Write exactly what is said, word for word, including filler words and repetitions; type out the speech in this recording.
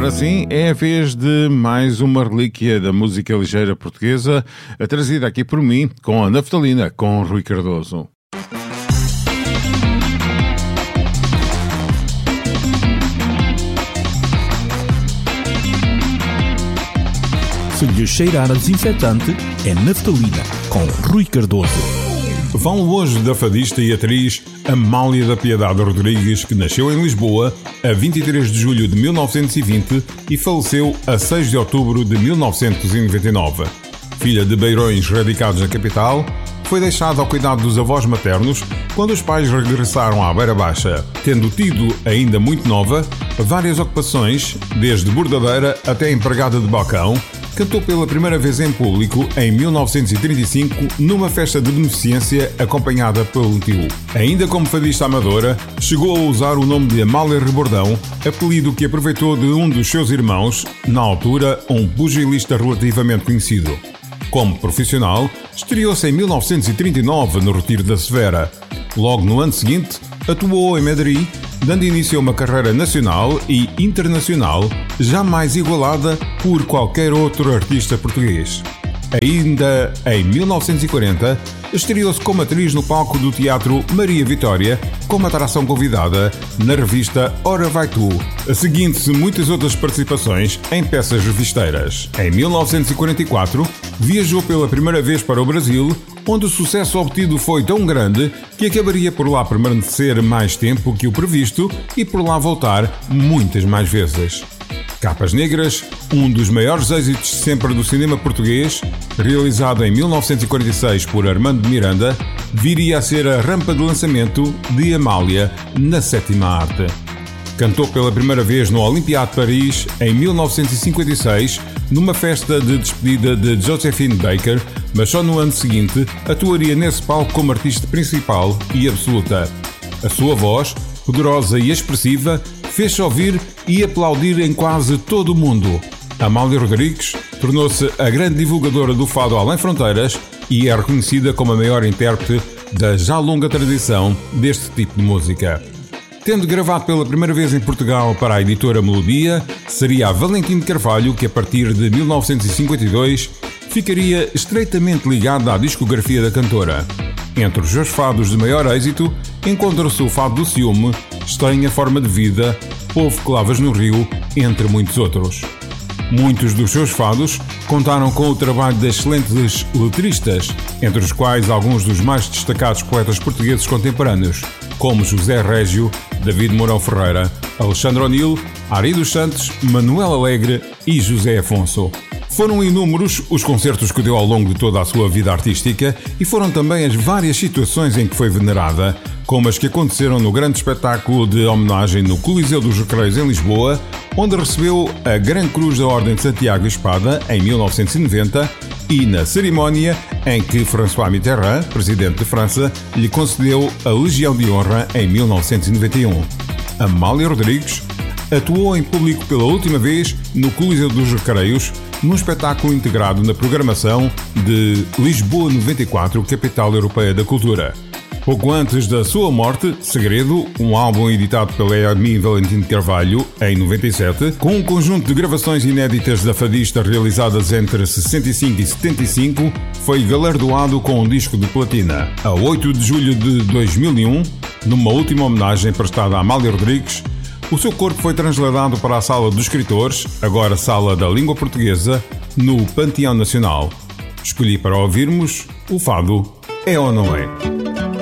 Agora sim, é a vez de mais uma relíquia da música ligeira portuguesa, trazida aqui por mim, com a Naftalina, com Rui Cardoso. Se lhe cheirar a desinfetante, é Naftalina, com Rui Cardoso. Falo hoje da fadista e atriz Amália da Piedade Rodrigues, que nasceu em Lisboa a vinte e três de julho de mil novecentos e vinte e faleceu a seis de outubro de mil novecentos e noventa e nove. Filha de beirões radicados na capital, foi deixada ao cuidado dos avós maternos quando os pais regressaram à Beira Baixa, tendo tido, ainda muito nova, várias ocupações, desde bordadeira até empregada de balcão. Cantou pela primeira vez em público em mil novecentos e trinta e cinco numa festa de beneficência acompanhada pelo tio. Ainda como fadista amadora, chegou a usar o nome de Amália Rebordão, apelido que aproveitou de um dos seus irmãos, na altura um pugilista relativamente conhecido. Como profissional, estreou-se em mil novecentos e trinta e nove no Retiro da Severa. Logo no ano seguinte, atuou em Madrid, dando início a uma carreira nacional e internacional jamais igualada por qualquer outro artista português. Ainda em mil novecentos e quarenta, estreou-se como atriz no palco do Teatro Maria Vitória, como atração convidada na revista Ora Vai Tu, seguindo-se muitas outras participações em peças revisteiras. Em mil novecentos e quarenta e quatro, viajou pela primeira vez para o Brasil, onde o sucesso obtido foi tão grande que acabaria por lá permanecer mais tempo que o previsto e por lá voltar muitas mais vezes. Capas Negras, um dos maiores êxitos sempre do cinema português, realizado em mil novecentos e quarenta e seis por Armando de Miranda, viria a ser a rampa de lançamento de Amália na sétima arte. Cantou pela primeira vez no Olympiade de Paris em mil novecentos e cinquenta e seis, numa festa de despedida de Josephine Baker, mas só no ano seguinte atuaria nesse palco como artista principal e absoluta. A sua voz, poderosa e expressiva, fez-se ouvir e aplaudir em quase todo o mundo. Amália Rodrigues tornou-se a grande divulgadora do fado além fronteiras e é reconhecida como a maior intérprete da já longa tradição deste tipo de música. Tendo gravado pela primeira vez em Portugal para a editora Melodia, seria a Valentim de Carvalho que, a partir de mil novecentos e cinquenta e dois, ficaria estreitamente ligada à discografia da cantora. Entre os seus fados de maior êxito, encontra-se o Fado do Ciúme, Estranha Forma de Vida, Povo que Lavas no Rio, entre muitos outros. Muitos dos seus fados contaram com o trabalho de excelentes letristas, entre os quais alguns dos mais destacados poetas portugueses contemporâneos, como José Régio, David Mourão Ferreira, Alexandre O'Neill, Ari dos Santos, Manuel Alegre e José Afonso. Foram inúmeros os concertos que deu ao longo de toda a sua vida artística e foram também as várias situações em que foi venerada, como as que aconteceram no grande espetáculo de homenagem no Coliseu dos Recreios em Lisboa, onde recebeu a Grande Cruz da Ordem de Santiago e Espada em mil novecentos e noventa e na cerimónia em que François Mitterrand, presidente de França, lhe concedeu a Legião de Honra em mil novecentos e noventa e um. Amália Rodrigues atuou em público pela última vez no Coliseu dos Recreios, num espetáculo integrado na programação de Lisboa noventa e quatro, Capital Europeia da Cultura. Pouco antes da sua morte, Segredo, um álbum editado pela Yasmin Valentim de Carvalho em noventa e sete, com um conjunto de gravações inéditas da fadista realizadas entre sessenta e cinco e setenta e cinco, foi galardoado com um disco de platina. A oito de julho de dois mil e um, numa última homenagem prestada a Amália Rodrigues, o seu corpo foi transladado para a Sala dos Escritores, agora Sala da Língua Portuguesa, no Panteão Nacional. Escolhi para ouvirmos o fado É ou Não É?